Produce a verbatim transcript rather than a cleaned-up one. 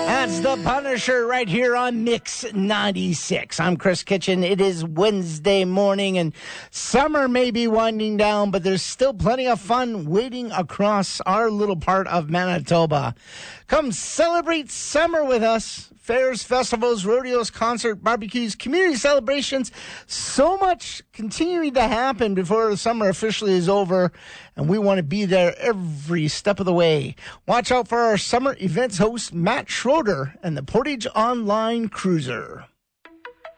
That's the Punisher right here on Mix ninety-six. I'm Chris Kitchen. It is Wednesday morning, and summer may be winding down, but there's still plenty of fun waiting across our little part of Manitoba. Come celebrate summer with us. Fairs, festivals, rodeos, concert, barbecues, community celebrations. So much continuing to happen before the summer officially is over, and we want to be there every step of the way. Watch out for our summer events host, Matt Schroeder, and the Portage Online Cruiser.